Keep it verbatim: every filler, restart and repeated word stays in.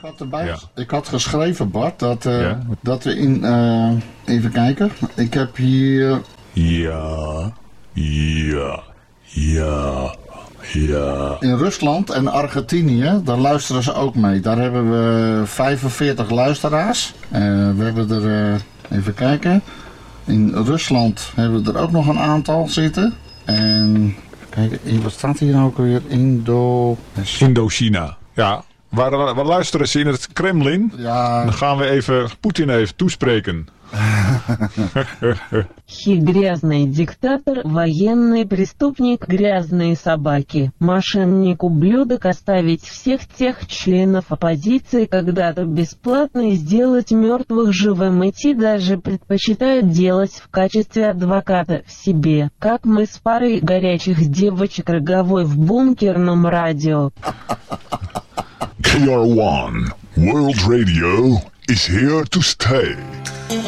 had, erbij, ja. ik had geschreven, Bart, dat, uh, ja? dat we in... Uh, even kijken. Ik heb hier... Ja, ja, ja, ja. In Rusland en Argentinië, daar luisteren ze ook mee. Daar hebben we vijfenveertig luisteraars. Uh, we hebben er... Uh, even kijken. In Rusland hebben we er ook nog een aantal zitten. En... Kijk, wat staat hier nou ook weer? Indo... Indochina, ja. Waar, waar luisteren ze in het Kremlin? Ja. Dan gaan we even Poetin even toespreken. Грязный диктатор, военный преступник, грязные собаки, мошенник, ублюдок, оставить всех тех членов оппозиции когда-то бесплатно и сделать мертвых живым, идти даже предпочитают делать в качестве адвоката в себе, как мы с парой горячих девочек роговой в бункерном радио. K R one, World Radio is here to stay.